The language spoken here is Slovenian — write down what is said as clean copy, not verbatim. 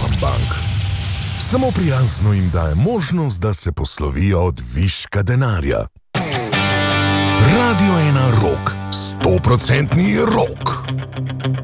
Bank. Samo prijazno jim daje možnost, da se poslovijo od viška denarja. Radio 1 Rock, 100% rock.